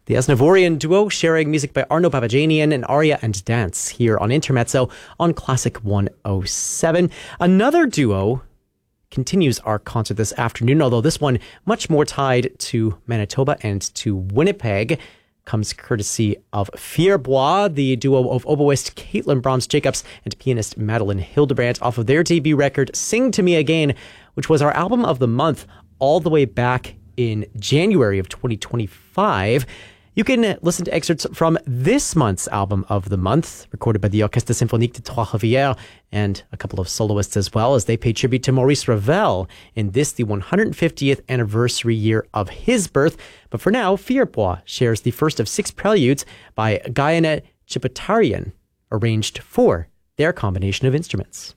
The Aznavourian duo sharing music by Arno Babajanian and Aria and Dance here on Intermezzo on Classic 107. Another duo continues our concert this afternoon, although this one much more tied to Manitoba and to Winnipeg. Comes courtesy of Fierbois, the duo of oboist Caitlin Brahms-Jacobs and pianist Madeline Hildebrandt off of their debut record, Sing to Me Again, which was our album of the month all the way back in January of 2025. You can listen to excerpts from this month's album of the month, recorded by the Orchestre Symphonique de Trois-Rivières, and a couple of soloists as well, as they pay tribute to Maurice Ravel in this, the 150th anniversary year of his birth. But for now, Fierbois shares the first of 6 preludes by Gayane Chebotaryan, arranged for their combination of instruments.